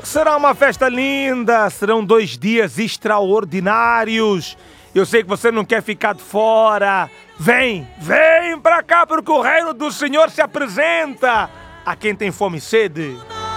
Será uma festa linda, serão 2 dias extraordinários. Eu sei que você não quer ficar de fora. Vem pra cá porque o reino do Senhor se apresenta a quem tem fome e sede.